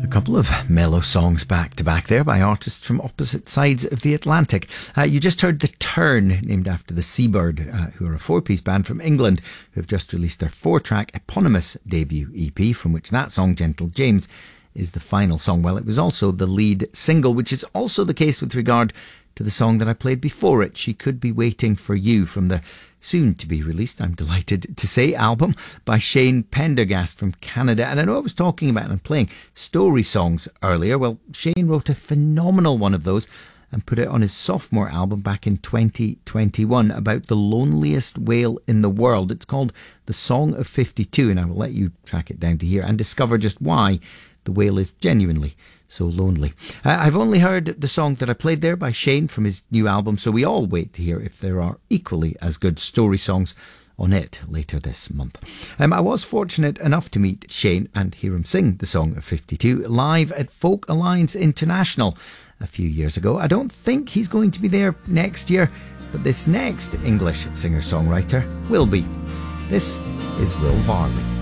A couple of mellow songs back to back there by artists from opposite sides of the Atlantic. You just heard The Turn, named after the Seabird, who are a four-piece band from England who have just released their four-track eponymous debut EP, from which that song, Gentle James, is the final song. Well, it was also the lead single, which is also the case with regard to the song that I played before it, She Could Be Waiting For You, from the soon-to-be-released, I'm delighted to say, album by Shane Pendergast from Canada. And I know I was talking about and playing story songs earlier. Well, Shane wrote a phenomenal one of those and put it on his sophomore album back in 2021 about the loneliest whale in the world. It's called The Song of 52, and I will let you track it down to here and discover just why the whale is genuinely so lonely. I've only heard the song that I played there by Shane from his new album, so we all wait to hear if there are equally as good story songs on it later this month. I was fortunate enough to meet Shane and hear him sing The Song of 52 live at Folk Alliance International a few years ago. I don't think he's going to be there next year, but this next English singer-songwriter will be. This is Will Varley.